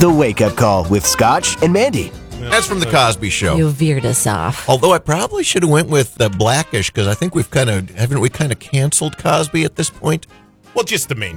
The Wake Up Call with Scotch and Mandy. That's from The Cosby Show. You veered us off. Although I probably should have went with Blackish because I think haven't we kind of canceled Cosby at this point? Well, just the main